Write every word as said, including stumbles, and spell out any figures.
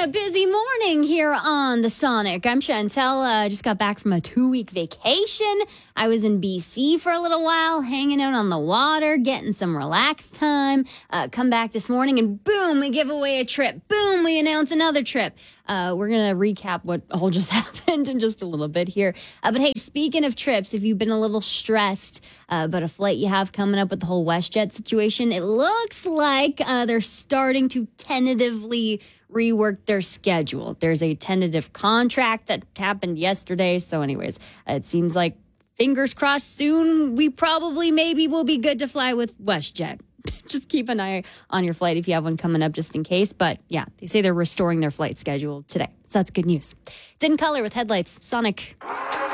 a busy morning here on the Sonic. I'm Chantel. I uh, just got back from a two-week vacation. I was in B C for a little while, hanging out on the water, getting some relaxed time. Uh, come back this morning and boom, we give away a trip. Boom, we announce another trip. Uh, we're going to recap what all just happened in just a little bit here. Uh, but hey, speaking of trips, if you've been a little stressed uh, about a flight you have coming up with the whole WestJet situation, it looks like uh, they're starting to tentatively rework their schedule. There's a tentative contract that happened yesterday. So anyways, uh, it seems like fingers crossed soon we probably maybe will be good to fly with WestJet. Just keep an eye on your flight if you have one coming up just in case. But yeah, they say they're restoring their flight schedule today. So that's good news. It's In Color with Headlights. Sonic.